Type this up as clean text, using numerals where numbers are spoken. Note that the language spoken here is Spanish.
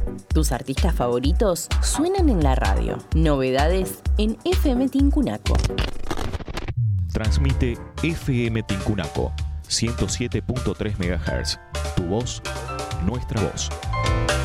Tus artistas favoritos suenan en la radio. Novedades en FM Tincunaco. Transmite FM Tincunaco 107.3 MHz. Tu voz, nuestra voz.